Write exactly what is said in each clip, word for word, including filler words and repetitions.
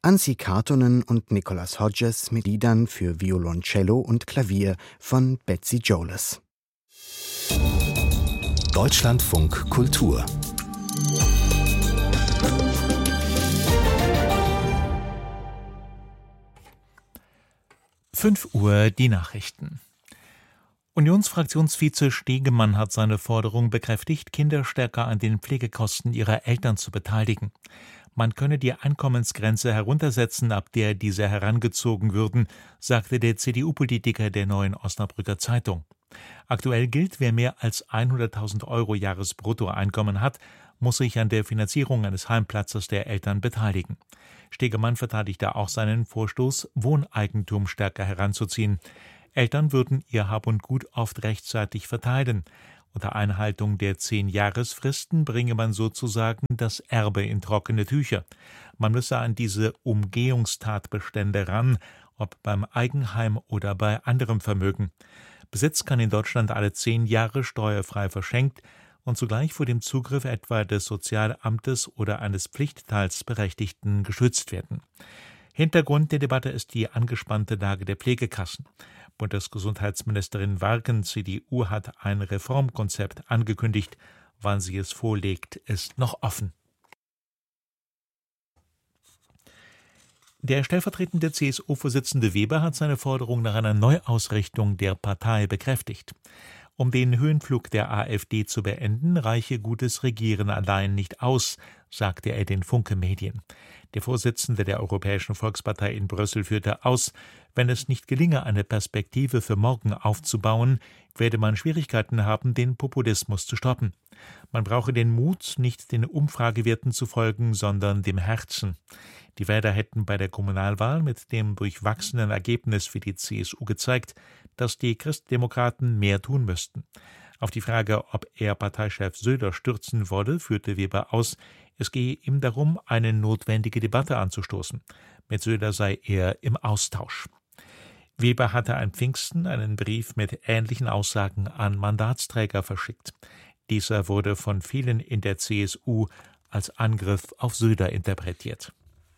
Anssi Kartonen und Nicholas Hodges mit Liedern für Violoncello und Klavier von Betsy Jolas. Deutschlandfunk Kultur. fünf Uhr die Nachrichten. Unionsfraktionsvize Stegemann hat seine Forderung bekräftigt, Kinder stärker an den Pflegekosten ihrer Eltern zu beteiligen. Man könne die Einkommensgrenze heruntersetzen, ab der diese herangezogen würden, sagte der C D U-Politiker der Neuen Osnabrücker Zeitung. Aktuell gilt, wer mehr als hunderttausend Euro Jahresbruttoeinkommen hat, muss sich an der Finanzierung eines Heimplatzes der Eltern beteiligen. Stegemann verteidigte auch seinen Vorstoß, Wohneigentum stärker heranzuziehen. Eltern würden ihr Hab und Gut oft rechtzeitig verteilen. Unter Einhaltung der Zehn-Jahresfristen bringe man sozusagen das Erbe in trockene Tücher. Man müsse an diese Umgehungstatbestände ran, ob beim Eigenheim oder bei anderem Vermögen. Besitz kann in Deutschland alle zehn Jahre steuerfrei verschenkt und zugleich vor dem Zugriff etwa des Sozialamtes oder eines Pflichtteilsberechtigten geschützt werden. Hintergrund der Debatte ist die angespannte Lage der Pflegekassen. Bundesgesundheitsministerin Warken, C D U, hat ein Reformkonzept angekündigt. Wann sie es vorlegt, ist noch offen. Der stellvertretende C S U-Vorsitzende Weber hat seine Forderung nach einer Neuausrichtung der Partei bekräftigt. Um den Höhenflug der AfD zu beenden, reiche gutes Regieren allein nicht aus, sagte er den Funke-Medien. Der Vorsitzende der Europäischen Volkspartei in Brüssel führte aus, wenn es nicht gelinge, eine Perspektive für morgen aufzubauen, werde man Schwierigkeiten haben, den Populismus zu stoppen. Man brauche den Mut, nicht den Umfragewerten zu folgen, sondern dem Herzen. Die Wähler hätten bei der Kommunalwahl mit dem durchwachsenen Ergebnis für die C S U gezeigt, dass die Christdemokraten mehr tun müssten. Auf die Frage, ob er Parteichef Söder stürzen wolle, führte Weber aus, es gehe ihm darum, eine notwendige Debatte anzustoßen. Mit Söder sei er im Austausch. Weber hatte an Pfingsten einen Brief mit ähnlichen Aussagen an Mandatsträger verschickt. Dieser wurde von vielen in der C S U als Angriff auf Söder interpretiert.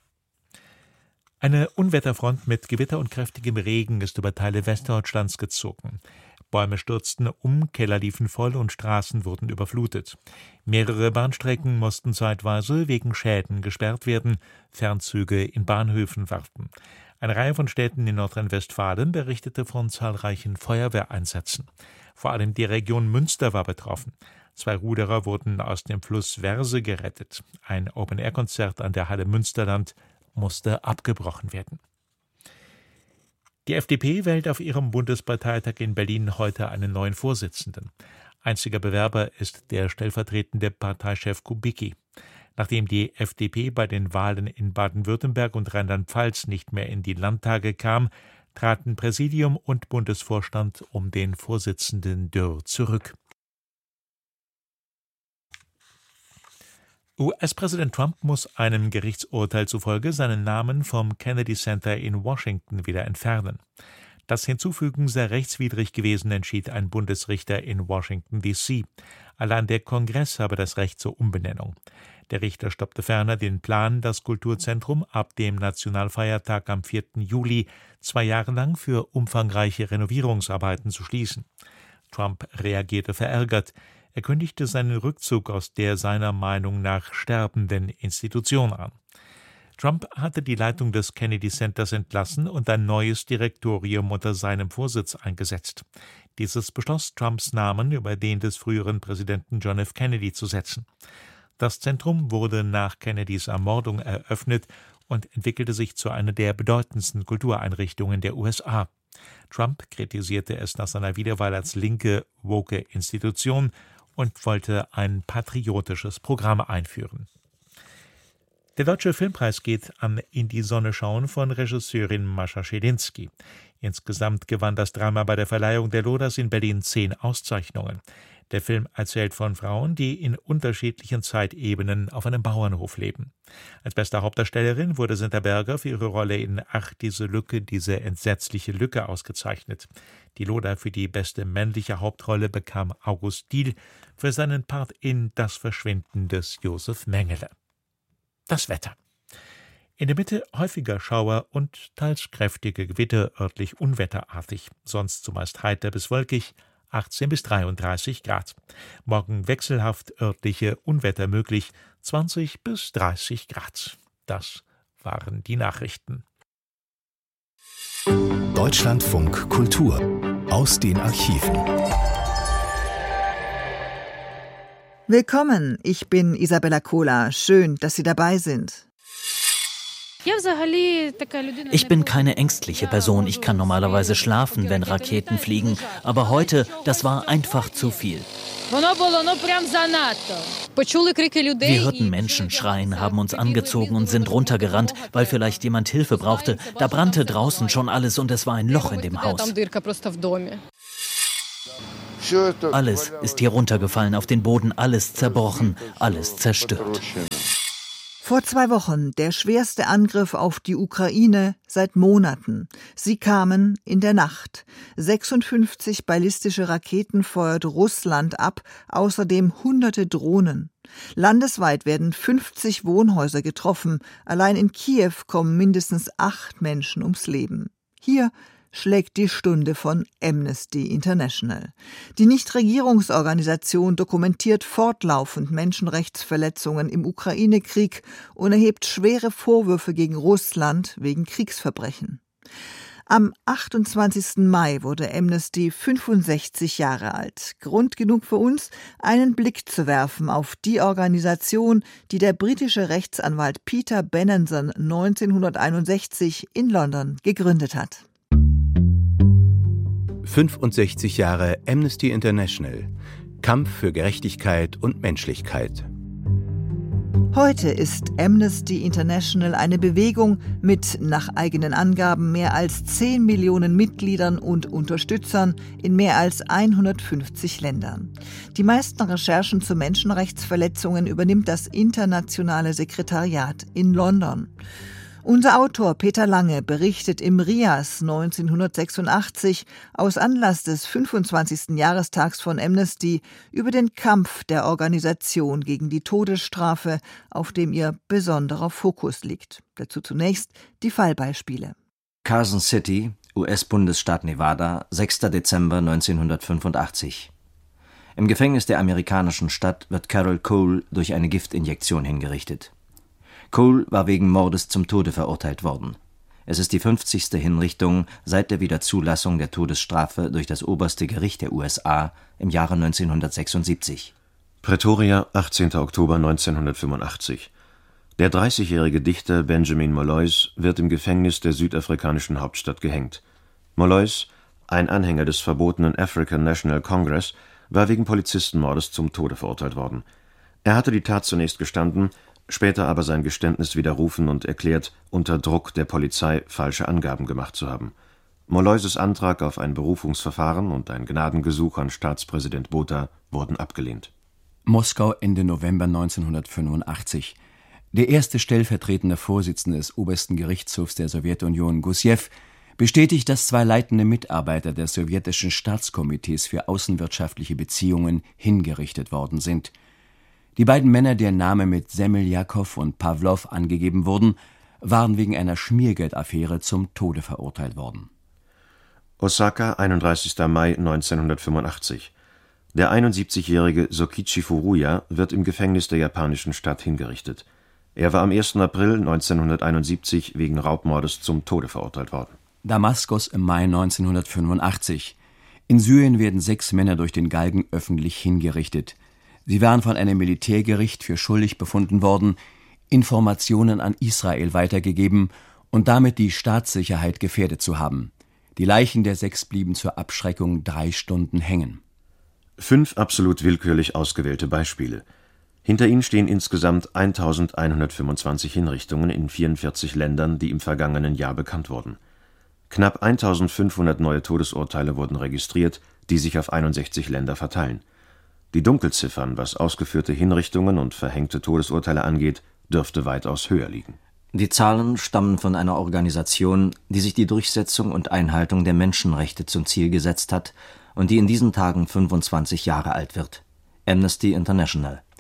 Eine Unwetterfront mit Gewitter und kräftigem Regen ist über Teile Westdeutschlands gezogen. Bäume stürzten um, Keller liefen voll und Straßen wurden überflutet. Mehrere Bahnstrecken mussten zeitweise wegen Schäden gesperrt werden, Fernzüge in Bahnhöfen warten. Eine Reihe von Städten in Nordrhein-Westfalen berichtete von zahlreichen Feuerwehreinsätzen. Vor allem die Region Münster war betroffen. Zwei Ruderer wurden aus dem Fluss Verse gerettet. Ein Open-Air-Konzert an der Halle Münsterland musste abgebrochen werden. Die F D P wählt auf ihrem Bundesparteitag in Berlin heute einen neuen Vorsitzenden. Einziger Bewerber ist der stellvertretende Parteichef Kubicki. Nachdem die F D P bei den Wahlen in Baden-Württemberg und Rheinland-Pfalz nicht mehr in die Landtage kam, traten Präsidium und Bundesvorstand um den Vorsitzenden Dürr zurück. U S-Präsident Trump muss einem Gerichtsurteil zufolge seinen Namen vom Kennedy Center in Washington wieder entfernen. Das Hinzufügen sei rechtswidrig gewesen, entschied ein Bundesrichter in Washington D C Allein der Kongress habe das Recht zur Umbenennung. Der Richter stoppte ferner den Plan, das Kulturzentrum ab dem Nationalfeiertag am vierten Juli zwei Jahre lang für umfangreiche Renovierungsarbeiten zu schließen. Trump reagierte verärgert. Er kündigte seinen Rückzug aus der seiner Meinung nach sterbenden Institution an. Trump hatte die Leitung des Kennedy Centers entlassen und ein neues Direktorium unter seinem Vorsitz eingesetzt. Dieses beschloss, Trumps Namen über den des früheren Präsidenten John F. Kennedy zu setzen. Das Zentrum wurde nach Kennedys Ermordung eröffnet und entwickelte sich zu einer der bedeutendsten Kultureinrichtungen der U S A. Trump kritisierte es nach seiner Wiederwahl als linke, woke Institution und wollte ein patriotisches Programm einführen. Der Deutsche Filmpreis geht an In die Sonne schauen von Regisseurin Mascha Schelinski. Insgesamt gewann das Drama bei der Verleihung der Loders in Berlin zehn Auszeichnungen. Der Film erzählt von Frauen, die in unterschiedlichen Zeitebenen auf einem Bauernhof leben. Als beste Hauptdarstellerin wurde Senta Berger für ihre Rolle in Ach, diese Lücke, diese entsetzliche Lücke ausgezeichnet. Die Loder für die beste männliche Hauptrolle bekam August Diehl für seinen Part in Das Verschwinden des Josef Mengele. Das Wetter. In der Mitte häufiger Schauer und teils kräftige Gewitter, örtlich unwetterartig, sonst zumeist heiter bis wolkig, achtzehn bis dreiunddreißig Grad. Morgen wechselhaft örtliche Unwetter möglich, zwanzig bis dreißig Grad. Das waren die Nachrichten. Deutschlandfunk Kultur aus den Archiven. Willkommen, ich bin Isabella Kohler. Schön, dass Sie dabei sind. Ich bin keine ängstliche Person. Ich kann normalerweise schlafen, wenn Raketen fliegen. Aber heute, das war einfach zu viel. Wir hörten Menschen schreien, haben uns angezogen und sind runtergerannt, weil vielleicht jemand Hilfe brauchte. Da brannte draußen schon alles und es war ein Loch in dem Haus. Alles ist hier runtergefallen auf den Boden, alles zerbrochen, alles zerstört. Vor zwei Wochen der schwerste Angriff auf die Ukraine seit Monaten. Sie kamen in der Nacht. sechsundfünfzig ballistische Raketen feuert Russland ab, außerdem hunderte Drohnen. Landesweit werden fünfzig Wohnhäuser getroffen. Allein in Kiew kommen mindestens acht Menschen ums Leben. Hier schlägt die Stunde von Amnesty International. Die Nichtregierungsorganisation dokumentiert fortlaufend Menschenrechtsverletzungen im Ukraine-Krieg und erhebt schwere Vorwürfe gegen Russland wegen Kriegsverbrechen. Am achtundzwanzigsten Mai wurde Amnesty fünfundsechzig Jahre alt. Grund genug für uns, einen Blick zu werfen auf die Organisation, die der britische Rechtsanwalt Peter Benenson neunzehnhunderteinundsechzig in London gegründet hat. fünfundsechzig Jahre Amnesty International. Kampf für Gerechtigkeit und Menschlichkeit. Heute ist Amnesty International eine Bewegung mit nach eigenen Angaben mehr als zehn Millionen Mitgliedern und Unterstützern in mehr als hundertfünfzig Ländern. Die meisten Recherchen zu Menschenrechtsverletzungen übernimmt das internationale Sekretariat in London. Unser Autor Peter Lange berichtet im Rias neunzehnhundertsechsundachtzig aus Anlass des fünfundzwanzigsten Jahrestags von Amnesty über den Kampf der Organisation gegen die Todesstrafe, auf dem ihr besonderer Fokus liegt. Dazu zunächst die Fallbeispiele. Carson City, U S-Bundesstaat Nevada, sechster Dezember neunzehnhundertfünfundachtzig. Im Gefängnis der amerikanischen Stadt wird Carol Cole durch eine Giftinjektion hingerichtet. Cole war wegen Mordes zum Tode verurteilt worden. Es ist die fünfzigste Hinrichtung seit der Wiederzulassung der Todesstrafe durch das oberste Gericht der U S A im Jahre neunzehnhundertsechsundsiebzig. Pretoria, achtzehnter Oktober neunzehnhundertfünfundachtzig. Der dreißigjährige Dichter Benjamin Molloys wird im Gefängnis der südafrikanischen Hauptstadt gehängt. Molloys, ein Anhänger des verbotenen African National Congress, war wegen Polizistenmordes zum Tode verurteilt worden. Er hatte die Tat zunächst gestanden, später aber sein Geständnis widerrufen und erklärt, unter Druck der Polizei falsche Angaben gemacht zu haben. Molloys' Antrag auf ein Berufungsverfahren und ein Gnadengesuch an Staatspräsident Botha wurden abgelehnt. Moskau, Ende November neunzehnhundertfünfundachtzig. Der erste stellvertretende Vorsitzende des obersten Gerichtshofs der Sowjetunion, Gussiev, bestätigt, dass zwei leitende Mitarbeiter des sowjetischen Staatskomitees für außenwirtschaftliche Beziehungen hingerichtet worden sind. Die beiden Männer, deren Name mit Semmeljakow und Pawlow angegeben wurden, waren wegen einer Schmiergeldaffäre zum Tode verurteilt worden. Osaka, einunddreißigster Mai neunzehnhundertfünfundachtzig. Der einundsiebzigjährige Sokichi Furuya wird im Gefängnis der japanischen Stadt hingerichtet. Er war am ersten April neunzehnhunderteinundsiebzig wegen Raubmordes zum Tode verurteilt worden. Damaskus im Mai neunzehnhundertfünfundachtzig. In Syrien werden sechs Männer durch den Galgen öffentlich hingerichtet. Sie waren von einem Militärgericht für schuldig befunden worden, Informationen an Israel weitergegeben und damit die Staatssicherheit gefährdet zu haben. Die Leichen der sechs blieben zur Abschreckung drei Stunden hängen. Fünf absolut willkürlich ausgewählte Beispiele. Hinter ihnen stehen insgesamt eintausendeinhundertfünfundzwanzig Hinrichtungen in vierundvierzig Ländern, die im vergangenen Jahr bekannt wurden. Knapp eintausendfünfhundert neue Todesurteile wurden registriert, die sich auf einundsechzig Länder verteilen. Die Dunkelziffern, was ausgeführte Hinrichtungen und verhängte Todesurteile angeht, dürfte weitaus höher liegen. Die Zahlen stammen von einer Organisation, die sich die Durchsetzung und Einhaltung der Menschenrechte zum Ziel gesetzt hat und die in diesen Tagen fünfundzwanzig Jahre alt wird. Amnesty International.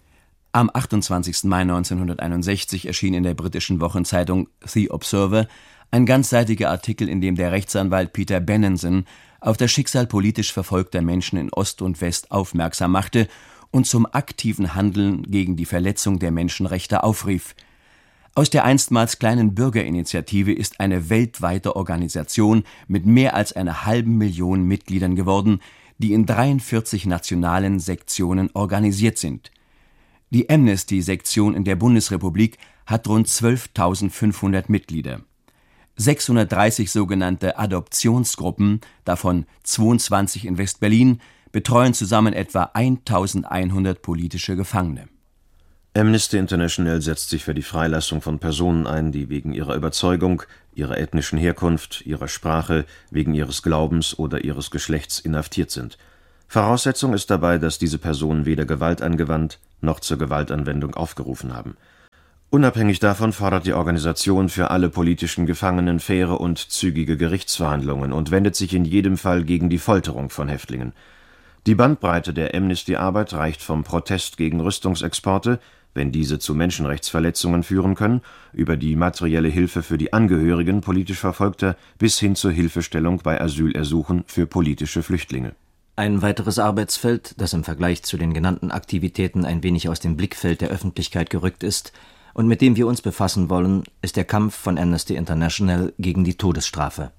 Am achtundzwanzigsten Mai neunzehnhunderteinundsechzig erschien in der britischen Wochenzeitung The Observer ein ganzseitiger Artikel, in dem der Rechtsanwalt Peter Benenson auf das Schicksal politisch verfolgter Menschen in Ost und West aufmerksam machte und zum aktiven Handeln gegen die Verletzung der Menschenrechte aufrief. Aus der einstmals kleinen Bürgerinitiative ist eine weltweite Organisation mit mehr als einer halben Million Mitgliedern geworden, die in dreiundvierzig nationalen Sektionen organisiert sind. Die Amnesty-Sektion in der Bundesrepublik hat rund zwölftausendfünfhundert Mitglieder. sechshundertdreißig sogenannte Adoptionsgruppen, davon zweiundzwanzig in West-Berlin, betreuen zusammen etwa eintausendeinhundert politische Gefangene. Amnesty International setzt sich für die Freilassung von Personen ein, die wegen ihrer Überzeugung, ihrer ethnischen Herkunft, ihrer Sprache, wegen ihres Glaubens oder ihres Geschlechts inhaftiert sind. Voraussetzung ist dabei, dass diese Personen weder Gewalt angewandt noch zur Gewaltanwendung aufgerufen haben. Unabhängig davon fordert die Organisation für alle politischen Gefangenen faire und zügige Gerichtsverhandlungen und wendet sich in jedem Fall gegen die Folterung von Häftlingen. Die Bandbreite der Amnesty-Arbeit reicht vom Protest gegen Rüstungsexporte, wenn diese zu Menschenrechtsverletzungen führen können, über die materielle Hilfe für die Angehörigen politisch Verfolgter bis hin zur Hilfestellung bei Asylersuchen für politische Flüchtlinge. Ein weiteres Arbeitsfeld, das im Vergleich zu den genannten Aktivitäten ein wenig aus dem Blickfeld der Öffentlichkeit gerückt ist und mit dem wir uns befassen wollen, ist der Kampf von Amnesty International gegen die Todesstrafe.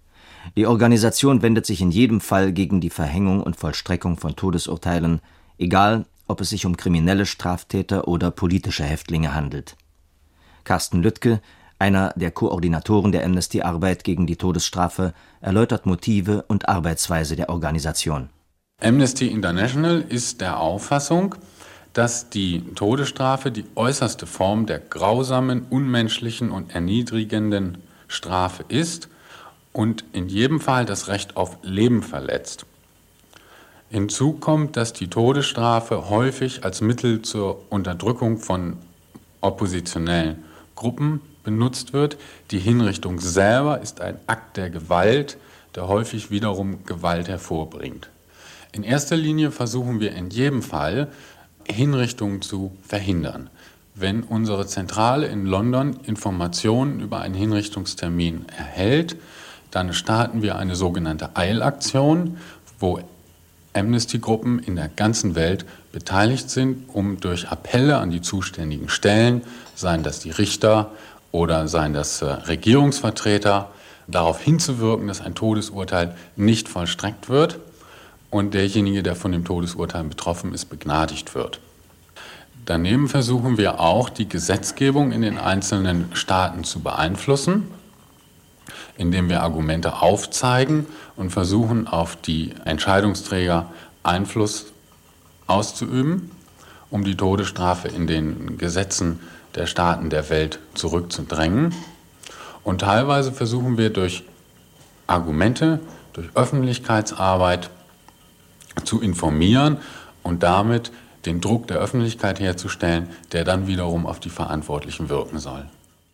Die Organisation wendet sich in jedem Fall gegen die Verhängung und Vollstreckung von Todesurteilen, egal ob es sich um kriminelle Straftäter oder politische Häftlinge handelt. Carsten Lüttke, einer der Koordinatoren der Amnesty-Arbeit gegen die Todesstrafe, erläutert Motive und Arbeitsweise der Organisation. Amnesty International ist der Auffassung, dass die Todesstrafe die äußerste Form der grausamen, unmenschlichen und erniedrigenden Strafe ist und in jedem Fall das Recht auf Leben verletzt. Hinzu kommt, dass die Todesstrafe häufig als Mittel zur Unterdrückung von oppositionellen Gruppen benutzt wird. Die Hinrichtung selber ist ein Akt der Gewalt, der häufig wiederum Gewalt hervorbringt. In erster Linie versuchen wir in jedem Fall, Hinrichtungen zu verhindern. Wenn unsere Zentrale in London Informationen über einen Hinrichtungstermin erhält, dann starten wir eine sogenannte Eilaktion, wo Amnesty-Gruppen in der ganzen Welt beteiligt sind, um durch Appelle an die zuständigen Stellen, seien das die Richter oder seien das äh, Regierungsvertreter, darauf hinzuwirken, dass ein Todesurteil nicht vollstreckt wird und derjenige, der von dem Todesurteil betroffen ist, begnadigt wird. Daneben versuchen wir auch, die Gesetzgebung in den einzelnen Staaten zu beeinflussen, indem wir Argumente aufzeigen und versuchen, auf die Entscheidungsträger Einfluss auszuüben, um die Todesstrafe in den Gesetzen der Staaten der Welt zurückzudrängen. Und teilweise versuchen wir durch Argumente, durch Öffentlichkeitsarbeit zu informieren und damit den Druck der Öffentlichkeit herzustellen, der dann wiederum auf die Verantwortlichen wirken soll.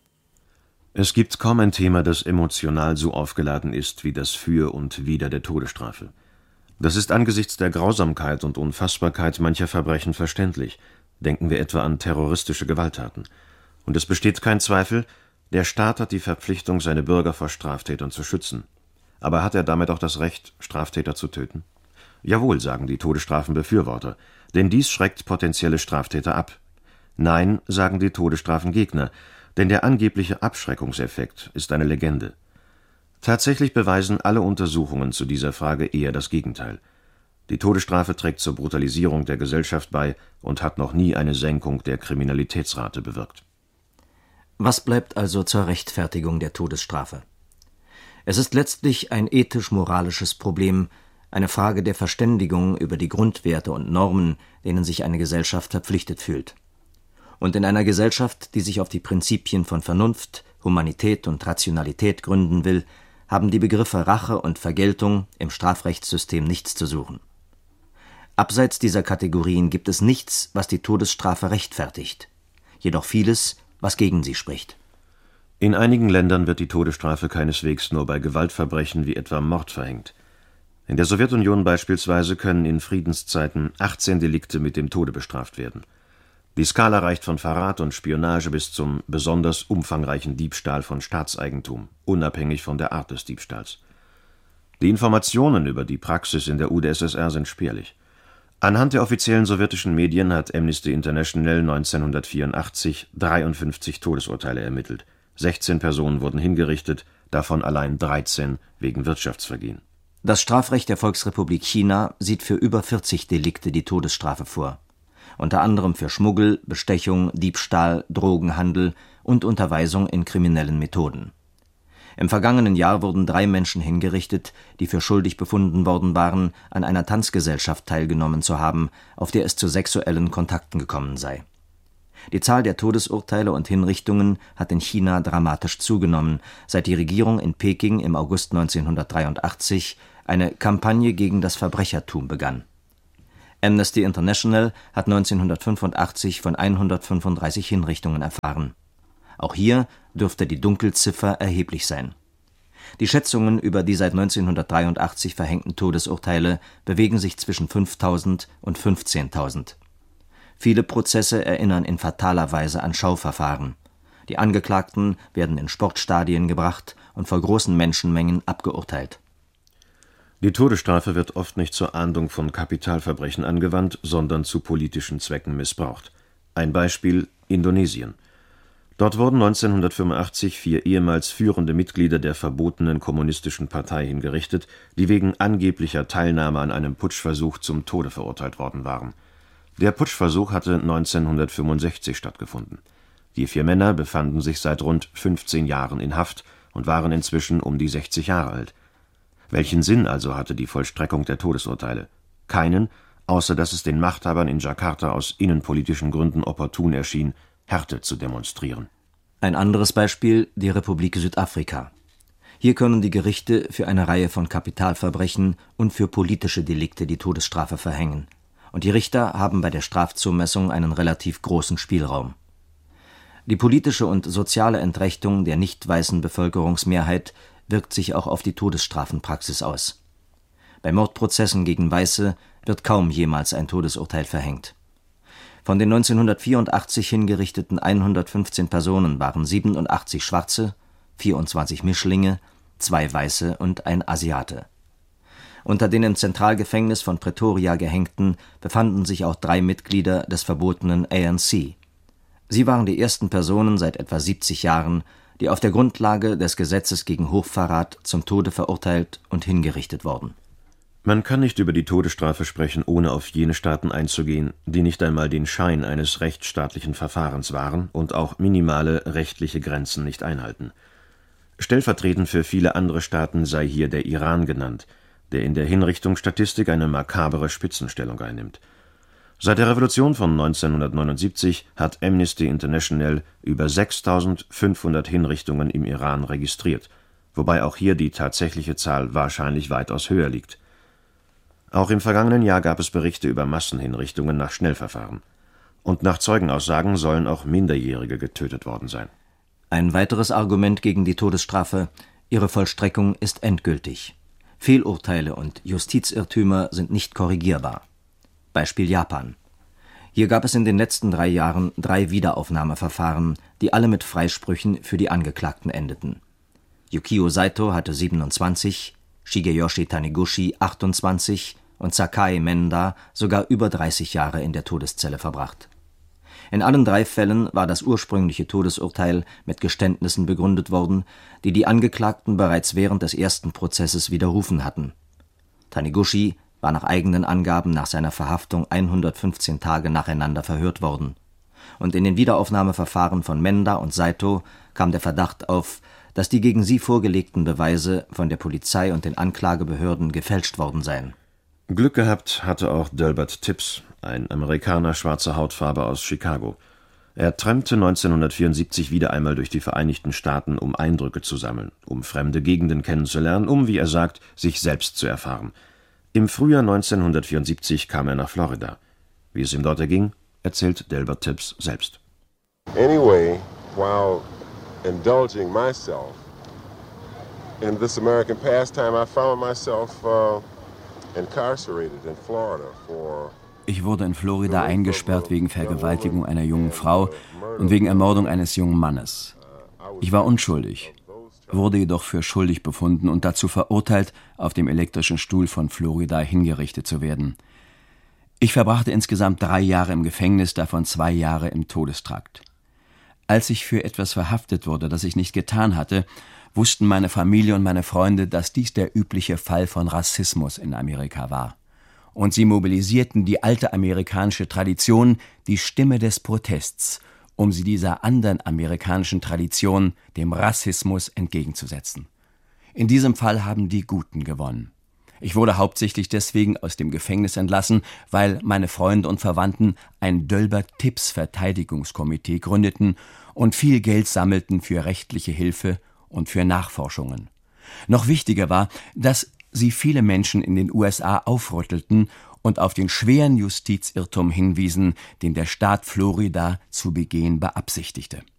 Es gibt kaum ein Thema, das emotional so aufgeladen ist wie das Für und Wider der Todesstrafe. Das ist angesichts der Grausamkeit und Unfassbarkeit mancher Verbrechen verständlich. Denken wir etwa an terroristische Gewalttaten. Und es besteht kein Zweifel, der Staat hat die Verpflichtung, seine Bürger vor Straftätern zu schützen. Aber hat er damit auch das Recht, Straftäter zu töten? Jawohl, sagen die Todesstrafenbefürworter, denn dies schreckt potenzielle Straftäter ab. Nein, sagen die Todesstrafengegner, denn der angebliche Abschreckungseffekt ist eine Legende. Tatsächlich beweisen alle Untersuchungen zu dieser Frage eher das Gegenteil. Die Todesstrafe trägt zur Brutalisierung der Gesellschaft bei und hat noch nie eine Senkung der Kriminalitätsrate bewirkt. Was bleibt also zur Rechtfertigung der Todesstrafe? Es ist letztlich ein ethisch-moralisches Problem, eine Frage der Verständigung über die Grundwerte und Normen, denen sich eine Gesellschaft verpflichtet fühlt. Und in einer Gesellschaft, die sich auf die Prinzipien von Vernunft, Humanität und Rationalität gründen will, haben die Begriffe Rache und Vergeltung im Strafrechtssystem nichts zu suchen. Abseits dieser Kategorien gibt es nichts, was die Todesstrafe rechtfertigt, jedoch vieles, was gegen sie spricht. In einigen Ländern wird die Todesstrafe keineswegs nur bei Gewaltverbrechen wie etwa Mord verhängt. In der Sowjetunion beispielsweise können in Friedenszeiten achtzehn Delikte mit dem Tode bestraft werden. Die Skala reicht von Verrat und Spionage bis zum besonders umfangreichen Diebstahl von Staatseigentum, unabhängig von der Art des Diebstahls. Die Informationen über die Praxis in der U d S S R sind spärlich. Anhand der offiziellen sowjetischen Medien hat Amnesty International neunzehnhundertvierundachtzig dreiundfünfzig Todesurteile ermittelt. sechzehn Personen wurden hingerichtet, davon allein dreizehn wegen Wirtschaftsvergehen. Das Strafrecht der Volksrepublik China sieht für über vierzig Delikte die Todesstrafe vor. Unter anderem für Schmuggel, Bestechung, Diebstahl, Drogenhandel und Unterweisung in kriminellen Methoden. Im vergangenen Jahr wurden drei Menschen hingerichtet, die für schuldig befunden worden waren, an einer Tanzgesellschaft teilgenommen zu haben, auf der es zu sexuellen Kontakten gekommen sei. Die Zahl der Todesurteile und Hinrichtungen hat in China dramatisch zugenommen, seit die Regierung in Peking im August neunzehnhundertdreiundachtzig eine Kampagne gegen das Verbrechertum begann. Amnesty International hat neunzehnhundertfünfundachtzig von hundertfünfunddreißig Hinrichtungen erfahren. Auch hier dürfte die Dunkelziffer erheblich sein. Die Schätzungen über die seit neunzehnhundertdreiundachtzig verhängten Todesurteile bewegen sich zwischen fünftausend und fünfzehntausend. Viele Prozesse erinnern in fataler Weise an Schauverfahren. Die Angeklagten werden in Sportstadien gebracht und vor großen Menschenmengen abgeurteilt. Die Todesstrafe wird oft nicht zur Ahndung von Kapitalverbrechen angewandt, sondern zu politischen Zwecken missbraucht. Ein Beispiel: Indonesien. Dort wurden neunzehnhundertfünfundachtzig vier ehemals führende Mitglieder der verbotenen Kommunistischen Partei hingerichtet, die wegen angeblicher Teilnahme an einem Putschversuch zum Tode verurteilt worden waren. Der Putschversuch hatte neunzehnhundertfünfundsechzig stattgefunden. Die vier Männer befanden sich seit rund fünfzehn Jahren in Haft und waren inzwischen um die sechzig Jahre alt. Welchen Sinn also hatte die Vollstreckung der Todesurteile? Keinen, außer dass es den Machthabern in Jakarta aus innenpolitischen Gründen opportun erschien, Härte zu demonstrieren. Ein anderes Beispiel: die Republik Südafrika. Hier können die Gerichte für eine Reihe von Kapitalverbrechen und für politische Delikte die Todesstrafe verhängen. Und die Richter haben bei der Strafzumessung einen relativ großen Spielraum. Die politische und soziale Entrechtung der nicht weißen Bevölkerungsmehrheit wirkt sich auch auf die Todesstrafenpraxis aus. Bei Mordprozessen gegen Weiße wird kaum jemals ein Todesurteil verhängt. Von den neunzehnhundertvierundachtzig hingerichteten hundertfünfzehn Personen waren siebenundachtzig Schwarze, vierundzwanzig Mischlinge, zwei Weiße und ein Asiate. Unter den im Zentralgefängnis von Pretoria Gehängten befanden sich auch drei Mitglieder des verbotenen A N C. Sie waren die ersten Personen seit etwa siebzig Jahren, die auf der Grundlage des Gesetzes gegen Hochverrat zum Tode verurteilt und hingerichtet wurden. Man kann nicht über die Todesstrafe sprechen, ohne auf jene Staaten einzugehen, die nicht einmal den Schein eines rechtsstaatlichen Verfahrens wahren und auch minimale rechtliche Grenzen nicht einhalten. Stellvertretend für viele andere Staaten sei hier der Iran genannt, der in der Hinrichtungsstatistik eine makabere Spitzenstellung einnimmt. Seit der Revolution von neunzehnhundertneunundsiebzig hat Amnesty International über sechstausendfünfhundert Hinrichtungen im Iran registriert, wobei auch hier die tatsächliche Zahl wahrscheinlich weitaus höher liegt. Auch im vergangenen Jahr gab es Berichte über Massenhinrichtungen nach Schnellverfahren. Und nach Zeugenaussagen sollen auch Minderjährige getötet worden sein. Ein weiteres Argument gegen die Todesstrafe: ihre Vollstreckung ist endgültig. Fehlurteile und Justizirrtümer sind nicht korrigierbar. Beispiel Japan. Hier gab es in den letzten drei Jahren drei Wiederaufnahmeverfahren, die alle mit Freisprüchen für die Angeklagten endeten. Yukio Saito hatte siebenundzwanzig, Shigeyoshi Taniguchi achtundzwanzig und Sakai Menda sogar über dreißig Jahre in der Todeszelle verbracht. In allen drei Fällen war das ursprüngliche Todesurteil mit Geständnissen begründet worden, die die Angeklagten bereits während des ersten Prozesses widerrufen hatten. Taniguchi war nach eigenen Angaben nach seiner Verhaftung hundertfünfzehn Tage nacheinander verhört worden. Und in den Wiederaufnahmeverfahren von Menda und Saito kam der Verdacht auf, dass die gegen sie vorgelegten Beweise von der Polizei und den Anklagebehörden gefälscht worden seien. Glück gehabt hatte auch Delbert Tibbs, ein Amerikaner schwarzer Hautfarbe aus Chicago. Er trampte neunzehnhundertvierundsiebzig wieder einmal durch die Vereinigten Staaten, um Eindrücke zu sammeln, um fremde Gegenden kennenzulernen, um, wie er sagt, sich selbst zu erfahren. Im Frühjahr neunzehnhundertvierundsiebzig kam er nach Florida. Wie es ihm dort erging, erzählt Delbert Tibbs selbst. Anyway, while indulging myself in this American pastime, I found myself uh, incarcerated in Florida for Ich wurde in Florida eingesperrt wegen Vergewaltigung einer jungen Frau und wegen Ermordung eines jungen Mannes. Ich war unschuldig, wurde jedoch für schuldig befunden und dazu verurteilt, auf dem elektrischen Stuhl von Florida hingerichtet zu werden. Ich verbrachte insgesamt drei Jahre im Gefängnis, davon zwei Jahre im Todestrakt. Als ich für etwas verhaftet wurde, das ich nicht getan hatte, wussten meine Familie und meine Freunde, dass dies der übliche Fall von Rassismus in Amerika war. Und sie mobilisierten die alte amerikanische Tradition, die Stimme des Protests, um sie dieser anderen amerikanischen Tradition, dem Rassismus, entgegenzusetzen. In diesem Fall haben die Guten gewonnen. Ich wurde hauptsächlich deswegen aus dem Gefängnis entlassen, weil meine Freunde und Verwandten ein Dölber-Tipps-Verteidigungskomitee gründeten und viel Geld sammelten für rechtliche Hilfe und für Nachforschungen. Noch wichtiger war, dass sie viele Menschen in den U S A aufrüttelten und auf den schweren Justizirrtum hinwiesen, den der Staat Florida zu begehen beabsichtigte.